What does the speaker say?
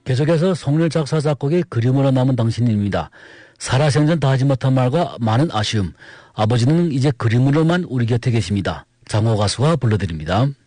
계속해서 송렬 작사 작곡의 그림으로 남은 당신입니다. 살아생전 다 하지 못한 말과 많은 아쉬움. 아버지는 이제 그림으로만 우리 곁에 계십니다. 장호 가수가 불러드립니다.